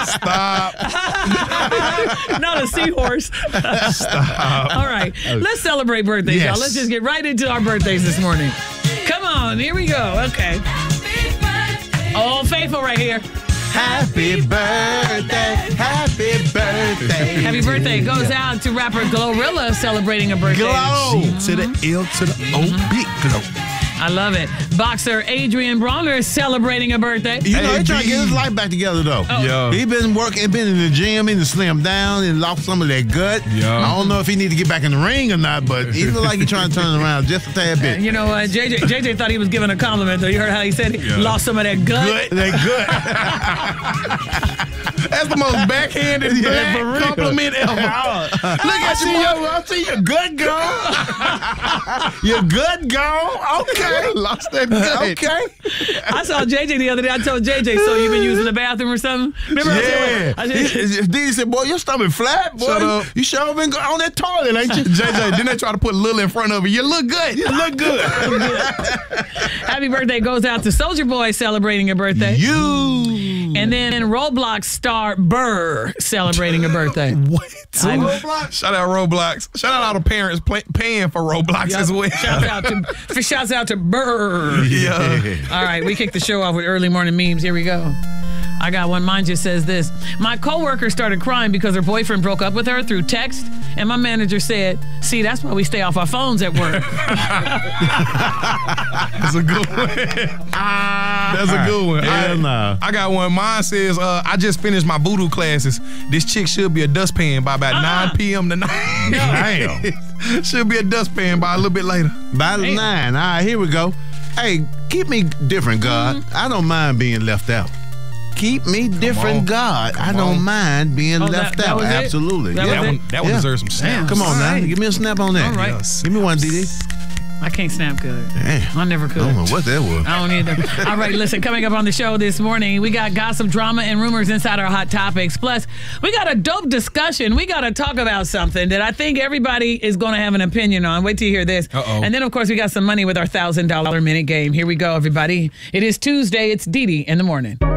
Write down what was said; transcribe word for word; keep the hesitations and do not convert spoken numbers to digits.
Stop. Not a seahorse. Stop. All right. Let's celebrate birthdays, Yes. y'all. Let's just get right into our birthdays this morning. Come on. Here we go. Okay. Oh, Faithful right here. Happy birthday, happy birthday. Happy birthday goes out to rapper Glorilla celebrating a birthday. Glow. To the L to the O, big glow. I love it. Boxer Adrian Bronner is celebrating a birthday. You know, Hey, he trying to B. get his life back together, though. Oh. Yeah. He been working, been in the gym, he done slimmed down and lost some of that gut. Yeah. I don't know if he need to get back in the ring or not, but he look like he's trying to turn it around just a tad bit. You know what? J J, J J thought he was giving a compliment, though. You heard how he said he Yeah. lost some of that gut? Good. That good. That's the most backhanded Yeah, black for real. compliment ever. Look at you, yo. I see your good gone. Your good gone. Okay. Lost that gut. Okay. I saw J J the other day. I told J J, so you been using the bathroom or something? Remember Yeah. I said, I said, D said, boy, your stomach flat, boy. Shut up. You sure been on that toilet, ain't you? J J, didn't they try to put Lil in front of you? You look good. You look good. happy birthday goes out to Soulja Boy celebrating a birthday. You. And then Roblox star Burr celebrating a birthday. What? I- Roblox? Shout out Roblox. Shout out all the parents play, paying for Roblox as well. Shouts out to for shouts out to Burr. Yeah. All right, we kick the show off with early morning memes. Here we go. I got one. Mine just says this. My coworker started crying because her boyfriend broke up with her through text, and my manager said, "See, that's why we stay off our phones at work." That's a good one. That's a good one. Hell I, no. I got one. Mine says, uh, I just finished my voodoo classes. This chick should be a dustpan by about Uh-uh. nine p.m. tonight. Damn. Should be a dustpan by a little bit later. By the Hey. nine. All right, here we go. Hey, keep me different, God. Mm-hmm. I don't mind being left out. Keep me different, on. God. I Come don't on. mind being Oh, that- left that out. was it? Absolutely. That yeah. That was one, it? that one Yeah. deserves some snaps. Come on All now. right. Give me a snap on that. All right. Yes. Give me one, D D. I can't snap good. Damn. I never could. I don't know what that was. I don't either. All right, listen, coming up on the show this morning, we got gossip, drama, and rumors inside our hot topics. Plus, we got a dope discussion. We got to talk about something that I think everybody is going to have an opinion on. Wait till you hear this. Uh-oh. And then, of course, we got some money with our one thousand dollars minute game. Here we go, everybody. It is Tuesday. It's Dee Dee in the morning.